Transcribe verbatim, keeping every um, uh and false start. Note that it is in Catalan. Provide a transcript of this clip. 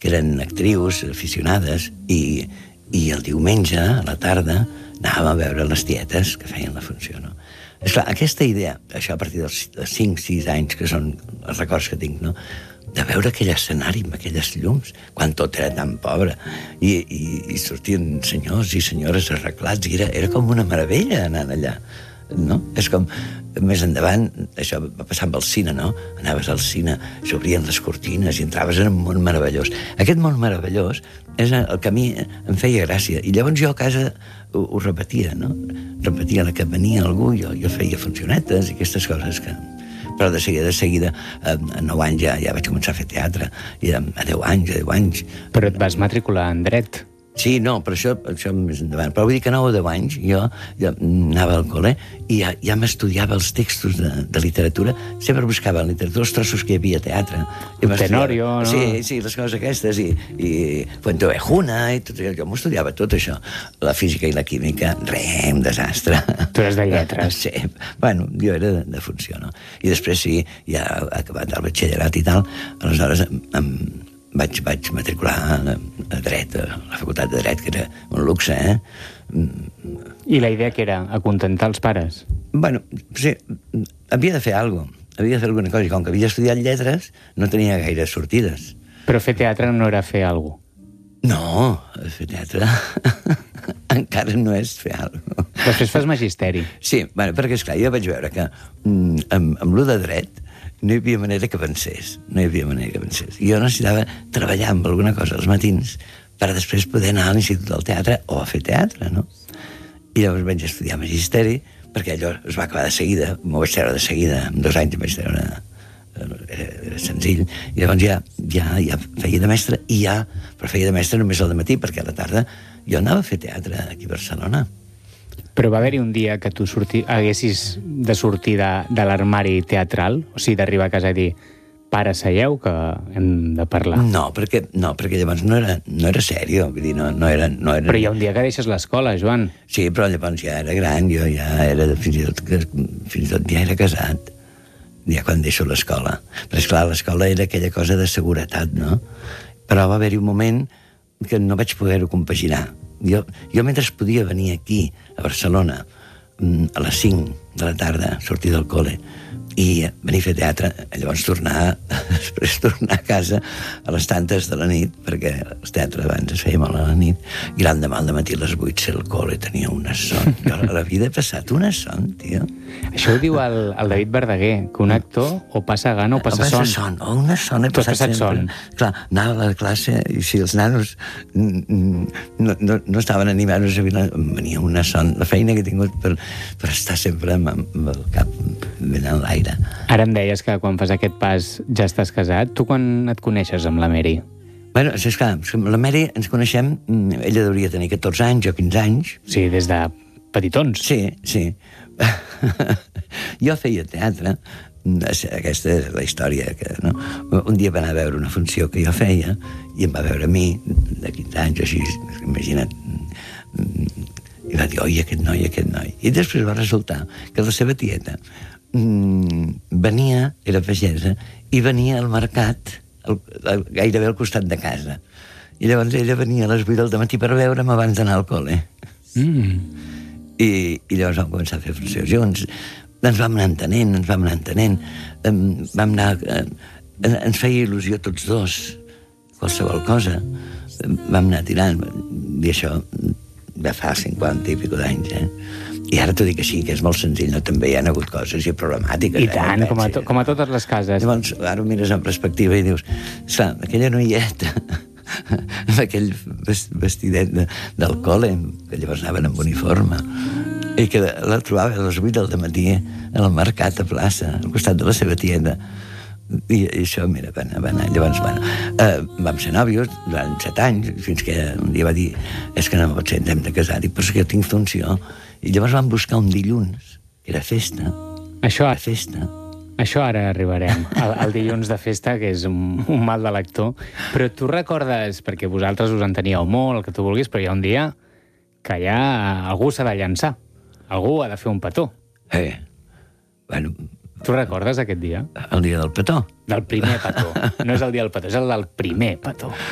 que eren actrius aficionades, i, i el diumenge, a la tarda, anàvem a veure les tietes que feien la funció, no? Esclar, aquesta idea, això a partir dels cinc sis anys, que són els records que tinc, no?, de veure aquell escenari amb aquelles llums, quan tot era tan pobre, i, i, i sortien senyors i senyores arreglats, i era, era com una meravella anar allà, no? És com, més endavant, això va passar amb el cine, no? Anaves al cine, s'obrien les cortines i entraves en un món meravellós. Aquest món meravellós és el que a mi em feia gràcia, i llavors jo a casa ho, ho repetia, no? Repetia la que venia algú, jo, jo feia funcionetes i aquestes coses que... Però de seguida, de seguida, a nou anys ja, ja vaig començar a fer teatre, i a deu anys, a deu anys... Però et vas matricular en dret. Sí, no, però això, això més endavant. Però vull dir que a nou o deu anys jo, jo anava al col·le i ja, ja m'estudiava els textos de, de literatura. Sempre buscava en literatura els trossos que hi havia a teatre. Tenorio, no? Sí, sí, les coses aquestes, i, i Fuenteovejuna, i tot, jo m'ho estudiava tot això. La física i la química, re, un desastre. Tu eres de lletres. Sí, bueno, jo era de, de funció, no? I després sí, ja acabat el batxillerat i tal, aleshores em, vaig, vaig matricular a, a dret, a la facultat de dret, que era un luxe, eh? I la idea que era? Acontentar els pares? Bueno, sí, havia de fer alguna cosa, havia de fer alguna cosa, i com que havia estudiat lletres, no tenia gaire sortides. Però fer teatre no era fer alguna cosa? No, fer teatre encara no és fer alguna cosa. Després fas magisteri. Sí, bueno, perquè, esclar, jo vaig veure que mm, amb, amb l'u de dret no hi havia manera que avancés, no hi havia manera que avancés. I jo necessitava treballar amb alguna cosa als matins per després poder anar a l'Institut del Teatre o a fer teatre, no? I llavors vaig estudiar magisteri, perquè allò es va acabar de seguida, m'ho vaig treure de seguida, en dos anys em vaig treure, era, era senzill, i llavors ja, ja, ja feia de mestre, i ja, però feia de mestre només al matí, perquè a la tarda jo anava a fer teatre aquí a Barcelona. Però va haver-hi un dia que tu sorti, haguessis de sortir de, de l'armari teatral? O sigui, d'arribar a casa i dir, pare, seieu, que hem de parlar. No, perquè, no, perquè llavors no era, no era sèrio, vull dir, no, no era... No era... Però hi ha un dia que deixes l'escola, Joan. Sí, però llavors ja era gran, jo ja era, fins i tot, fins i tot ja era casat, ja quan deixo l'escola. Però, esclar, l'escola era aquella cosa de seguretat, no? Però va haver-hi un moment que no vaig poder-ho compaginar. Jo, jo mentre podia venir aquí, a Barcelona, a les cinc de la tarda, sortir del col·le, i venir a fer teatre, llavors tornar, després tornar a casa a les tantes de la nit, perquè el teatre abans es feia molt a la nit, i l'endemà al matí a les vuit ser al col·le, tenia una son. Jo a la vida he passat una son, tio. Això ho diu el, el David Verdaguer, que un actor o passa gana o passa, o passa son. son. O una son he tu passat, passat sempre. Son. Clar, anava a la classe, i si els nanos no, no, no estaven animats, venia una son. La feina que he tingut per, per estar sempre amb, amb el cap ben en l'aire. Ara em deies que quan fas aquest pas ja estàs casat. Tu quan et coneixes amb la Mary? Bueno, és clar, la Mary ens coneixem, ella hauria tenir catorze anys o quinze anys. Sí, des de petitons. Sí, sí. Jo feia teatre, aquesta és la història, que, no? Un dia va anar a veure una funció que jo feia i em va veure a mi, de quinze anys o així, imagina't, i va dir, oi, aquest noi, aquest noi. I després va resultar que la seva tieta venia, era pagesa, i venia al mercat, al, al, gairebé al costat de casa. I llavors ella venia a les vuit del matí per veure'm abans d'anar al col·le. Mm. I, I llavors vam començar a fer funcions junts. Ens vam anar entenent, ens vam anar entenent. Um, vam anar... Uh, ens feia il·lusió tots dos, qualsevol cosa. Um, vam anar tirant. I això ja fa cinquanta i pico d'anys, eh? I ara t'ho dic així, que és molt senzill, no? També hi ha hagut coses i problemàtiques. I tant, eh? com, a to, com a totes les cases. Llavors, ara ho mires en perspectiva i dius, esclar, aquella noieta, amb aquell vestidet de, del col·le, que llavors anaven amb uniforme, i que la trobava a les vuit del matí al mercat a plaça, al costat de la seva tienda. I, i això, mira, va anar, va anar. Llavors, bueno, eh, vam ser nòvios durant set anys, fins que un dia va dir, és que no pot ser, ens hem de casar. Dic, però és que jo tinc funció. I llavors vam buscar un dilluns, que era festa. Això, era festa. Això ara arribarem, el, el dilluns de festa, que és un, un mal de lector. Però tu recordes, perquè vosaltres us en teníeu molt, el que tu vulguis, però hi ha un dia que ja algú s'ha de llançar. Algú ha de fer un petó. Eh, bueno... Tu recordes aquest dia? El dia del petó. Del primer petó. No és el dia del petó, és el del primer petó.